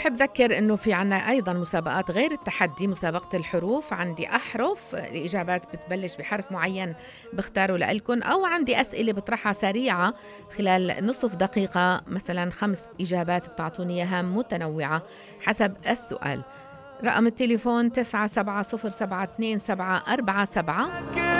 وبحب ذكر إنه في عنا أيضا مسابقات غير التحدي، مسابقة الحروف. عندي أحرف، الإجابات بتبلش بحرف معين بختاره لإلكن، أو عندي أسئلة بطرحها سريعة خلال نصف دقيقة، مثلا 5 إجابات بتعطوني إياها متنوعة حسب السؤال. رقم التليفون 97072747.